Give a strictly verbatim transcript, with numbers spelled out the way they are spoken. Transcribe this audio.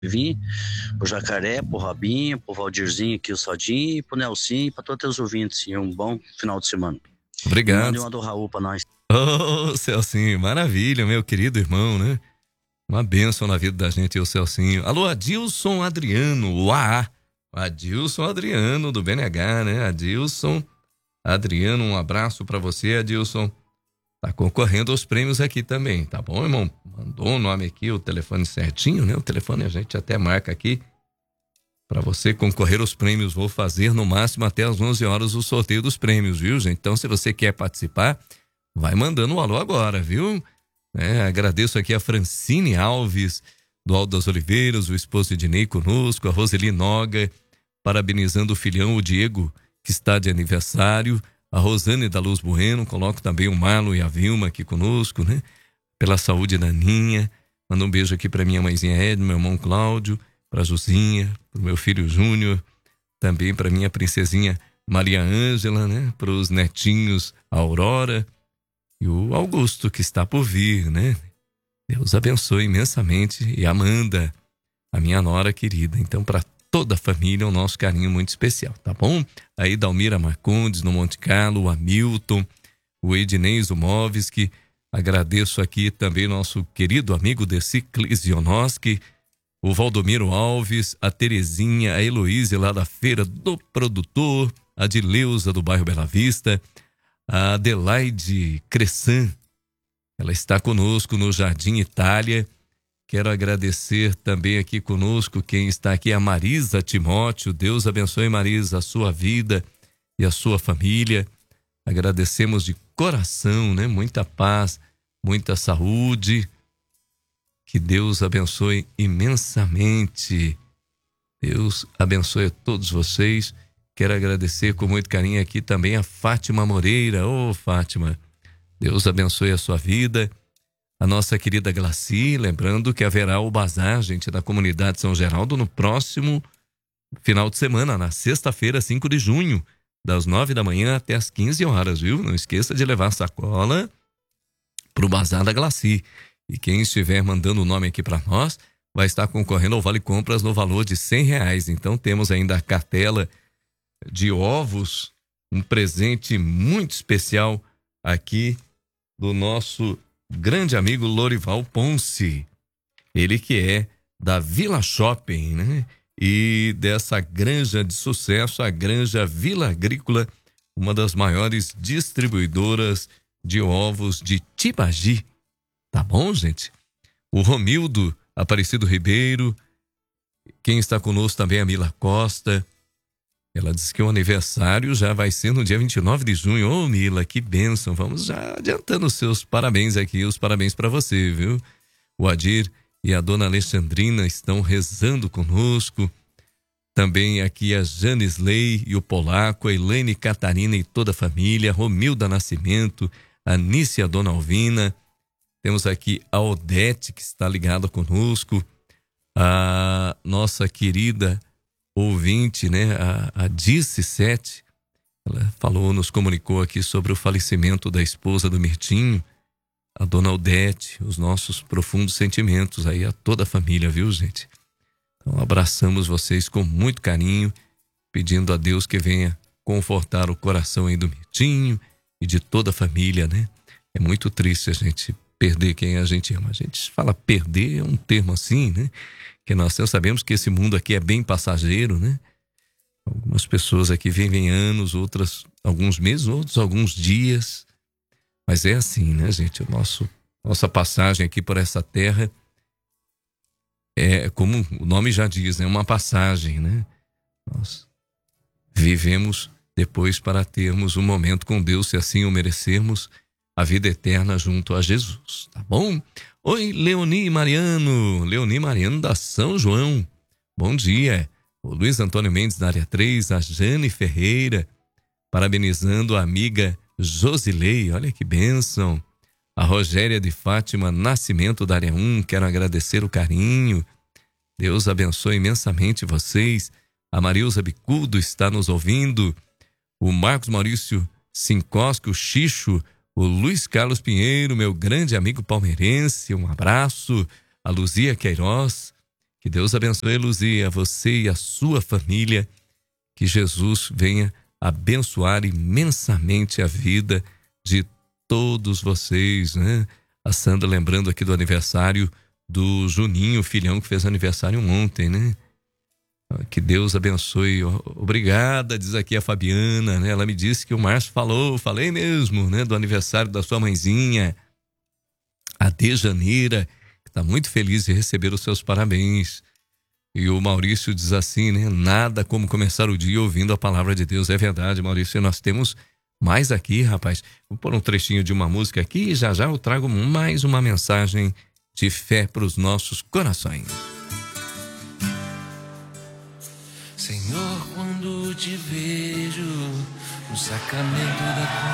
Vim, pro Jacaré, pro Robinho, pro Valdirzinho aqui, o Sodinho, e pro Nelsinho e pra todos os ouvintes. E um bom final de semana. E mande Obrigado. uma do Raul pra nós. Ô, Celcinho, maravilha, meu querido irmão, né? Uma bênção na vida da gente, o Celcinho. Alô, Adilson Adriano, o A A. Adilson Adriano, do B N H, né? Adilson Adriano, um abraço pra você, Adilson. Tá concorrendo aos prêmios aqui também, tá bom, irmão? Mandou o nome aqui, o telefone certinho, né? O telefone a gente até marca aqui. Para você concorrer aos prêmios, vou fazer no máximo até às onze horas o sorteio dos prêmios, viu, gente? Então, se você quer participar, vai mandando um alô agora, viu? É, agradeço aqui a Francine Alves, do Alto das Oliveiras, o esposo de Ednei conosco, a Roseli Noga, parabenizando o filhão, o Diego, que está de aniversário, a Rosane da Luz Bueno, coloco também o Marlon e a Vilma aqui conosco, né? Pela saúde da Ninha, manda um beijo aqui para minha mãezinha Edna, meu irmão Cláudio, para Josinha, para o meu filho Júnior, também para minha princesinha Maria Ângela, né? Para os netinhos Aurora e o Augusto, que está por vir, né? Deus abençoe imensamente. E Amanda, a minha nora querida. Então, para toda a família, o nosso carinho muito especial, tá bom? Aí, Dalmira Marcondes, no Monte Carlo, o Hamilton, o Ednei Zumovski. Agradeço aqui também nosso querido amigo Desi Clizionoski, o Valdomiro Alves, a Terezinha, a Heloísa lá da Feira do Produtor, a Dileuza do bairro Bela Vista, a Adelaide Cressan, ela está conosco no Jardim Itália. Quero agradecer também aqui conosco quem está aqui, a Marisa Timóteo. Deus abençoe, Marisa, a sua vida e a sua família. Agradecemos de coração, né? Muita paz, muita saúde. Que Deus abençoe imensamente. Deus abençoe a todos vocês. Quero agradecer com muito carinho aqui também a Fátima Moreira. Ô, oh, Fátima, Deus abençoe a sua vida. A nossa querida Glaci, lembrando que haverá o bazar, gente, da comunidade São Geraldo no próximo final de semana, na sexta-feira, cinco de junho, das nove da manhã até as quinze horas, viu? Não esqueça de levar sacola pro bazar da Glaci. E quem estiver mandando o nome aqui para nós vai estar concorrendo ao Vale Compras no valor de cem reais. Então temos ainda a cartela de ovos, um presente muito especial aqui do nosso grande amigo Lorival Ponce. Ele que é da Vila Shopping, né? E dessa granja de sucesso, a Granja Vila Agrícola, uma das maiores distribuidoras de ovos de Tibagi. Tá bom, gente? O Romildo Aparecido Ribeiro, quem está conosco também é a Mila Costa. Ela disse que o aniversário já vai ser no dia vinte e nove de junho. Ô, Mila, que bênção. Vamos já adiantando os seus parabéns aqui, os parabéns para você, viu? O Adir e a dona Alexandrina estão rezando conosco. Também aqui a Janisley e o Polaco, a Elaine Catarina e toda a família, Romilda Nascimento, a Nice e a dona Alvina. Temos aqui a Odete, que está ligada conosco, a nossa querida ouvinte, né, a, a Dice Sete, ela falou, nos comunicou aqui sobre o falecimento da esposa do Mirtinho, a dona Odete, os nossos profundos sentimentos aí a toda a família, viu, gente? Então abraçamos vocês com muito carinho, pedindo a Deus que venha confortar o coração aí do Mirtinho e de toda a família, né? É muito triste a gente perder quem a gente ama. A gente fala perder, é um termo assim, né? Que nós sabemos que esse mundo aqui é bem passageiro, né? Algumas pessoas aqui vivem anos, outras alguns meses, outros alguns dias. Mas é assim, né, gente? O nosso, nossa passagem aqui por essa terra é, como o nome já diz, é, né? Uma passagem, né? Nós vivemos depois para termos um momento com Deus, se assim o merecermos, a vida eterna junto a Jesus, tá bom? Oi, Leoni Mariano, Leoni Mariano da São João, bom dia. O Luiz Antônio Mendes da área três, a Jane Ferreira, parabenizando a amiga Josilei, olha que bênção. A Rogéria de Fátima Nascimento da área um, quero agradecer o carinho. Deus abençoe imensamente vocês. A Marilza Bicudo está nos ouvindo. O Marcos Maurício Sincosco, o Xixo, o Luiz Carlos Pinheiro, meu grande amigo palmeirense, um abraço. A Luzia Queiroz, Que Deus abençoe, Luzia, você e a sua família. Que Jesus venha abençoar imensamente a vida de todos vocês, né? A Sandra lembrando aqui do aniversário do Juninho, filhão, que fez aniversário ontem, né? Que Deus abençoe. Obrigada, diz aqui a Fabiana, né? Ela me disse que o Márcio falou, falei mesmo, né? Do aniversário da sua mãezinha, a Dejaneira, que está muito feliz de receber os seus parabéns. E o Maurício diz assim, né? Nada como começar o dia ouvindo a palavra de Deus. É verdade, Maurício, e nós temos mais aqui, rapaz. Vou pôr um trechinho de uma música aqui e já já eu trago mais uma mensagem de fé para os nossos corações. Senhor, quando te vejo no sacramento da